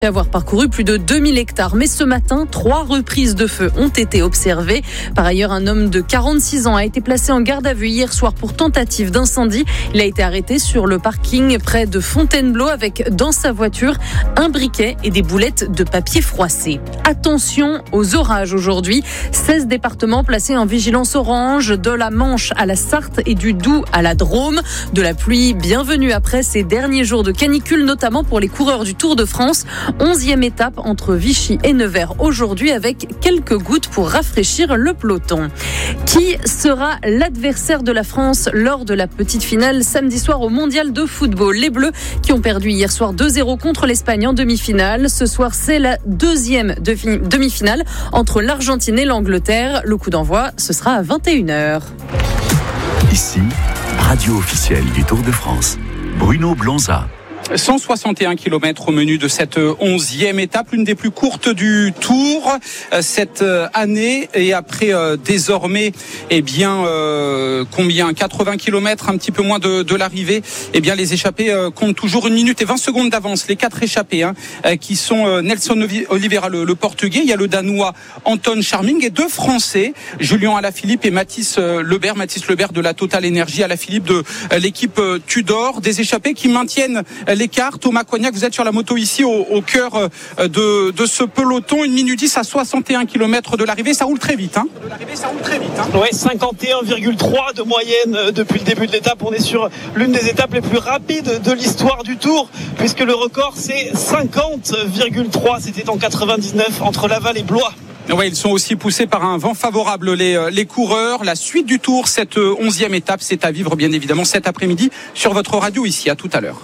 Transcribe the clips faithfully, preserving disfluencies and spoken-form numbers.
avoir parcouru plus de deux mille hectares. Mais ce matin, trois reprises de feu ont été observées. Par ailleurs, un homme de quarante-six ans a été placé en garde à vue hier soir pour tentative d'incendie. Il a été arrêté sur le parking près de Fontainebleau avec dans sa voiture un briquet et des boulettes de papier froissé. Attention aux orages aujourd'hui. seize départements placés en vigilance orange, de la Manche à la Sarthe et du Doubs à la Drôme. De la pluie bienvenue après ces derniers jours de canicule, notamment pour les coureurs du Tour de France. onzième étape entre Vichy et Nevers aujourd'hui avec quelques gouttes pour rafraîchir le peloton. Qui sera l'adversaire de la France lors de la petite finale samedi soir au Mondial de football? Les Bleus qui ont perdu hier soir deux zéro contre l'Espagne en demi-finale. Ce soir, c'est la deuxième demi-finale entre l'Argentine et l'Angleterre. Le coup d'envoi, ce sera à vingt et une heures. Ici, radio officielle du Tour de France. Bruno Blonza. cent soixante et un kilomètres au menu de cette onzième étape, l'une des plus courtes du Tour cette année. Et après euh, désormais, eh bien, euh, combien quatre-vingts kilomètres, un petit peu moins de, de l'arrivée. Eh bien, les échappés euh, comptent toujours une minute et vingt secondes d'avance. Les quatre échappés, hein, euh, qui sont euh, Nelson Oliveira, le, le Portugais. Il y a le Danois Anton Charming et deux Français, Julien Alaphilippe et Mathis euh, Lebert. Mathis Lebert de la Total Energy, Alaphilippe de euh, l'équipe euh, Tudor. Des échappés qui maintiennent euh, l'écart. Thomas Cognac, vous êtes sur la moto ici au, au cœur de, de ce peloton. Une minute dix à soixante et un kilomètres de l'arrivée. Ça roule très vite. Hein. De l'arrivée, ça roule très vite. Hein. Ouais, cinquante et un virgule trois de moyenne depuis le début de l'étape. On est sur l'une des étapes les plus rapides de l'histoire du Tour, puisque le record c'est cinquante virgule trois. C'était en quatre-vingt-dix-neuf entre Laval et Blois. Ouais, ils sont aussi poussés par un vent favorable, les, les coureurs. La suite du Tour, cette onzième étape, c'est à vivre bien évidemment cet après-midi sur votre radio ici. À tout à l'heure.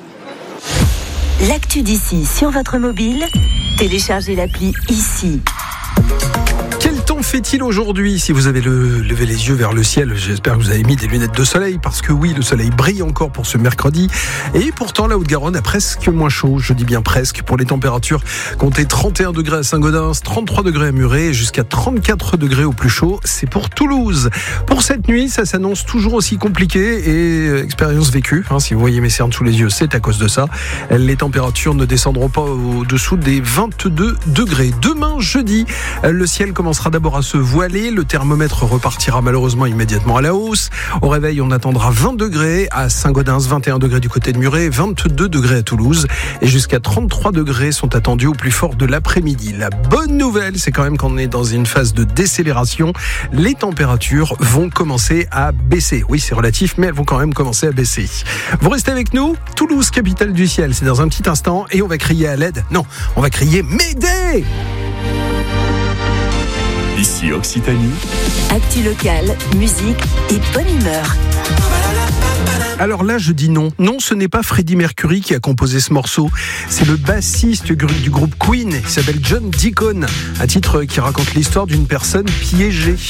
L'actu d'ici sur votre mobile, téléchargez l'appli ici. Quel temps fait-il aujourd'hui? Si vous avez le, levé les yeux vers le ciel, j'espère que vous avez mis des lunettes de soleil, parce que oui, le soleil brille encore pour ce mercredi. Et pourtant, la Haute-Garonne a presque moins chaud, je dis bien presque, pour les températures. Comptez trente et un degrés à Saint-Gaudens, trente-trois degrés à Muret, jusqu'à trente-quatre degrés au plus chaud, c'est pour Toulouse. Pour cette nuit, ça s'annonce toujours aussi compliqué et euh, expérience vécue. Hein, si vous voyez mes cernes sous les yeux, c'est à cause de ça. Les températures ne descendront pas au-dessous des vingt-deux degrés. Demain, jeudi, le ciel commencera d'abord à se voiler, le thermomètre repartira malheureusement immédiatement à la hausse. Au réveil, on attendra vingt degrés à Saint-Gaudens, vingt et un degrés du côté de Muret, vingt-deux degrés à Toulouse et jusqu'à trente-trois degrés sont attendus au plus fort de l'après-midi. La bonne nouvelle, c'est quand même qu'on est dans une phase de décélération. Les températures vont commencer à baisser. Oui, c'est relatif, mais elles vont quand même commencer à baisser. Vous restez avec nous? Toulouse, capitale du ciel, c'est dans un petit instant et on va crier à l'aide. Non, on va crier Médée! Ici Occitanie. Actu locale, musique et bonne humeur. Alors là, je dis non. Non, ce n'est pas Freddie Mercury qui a composé ce morceau. C'est le bassiste du groupe Queen. Il s'appelle John Deacon. Un titre qui raconte l'histoire d'une personne piégée.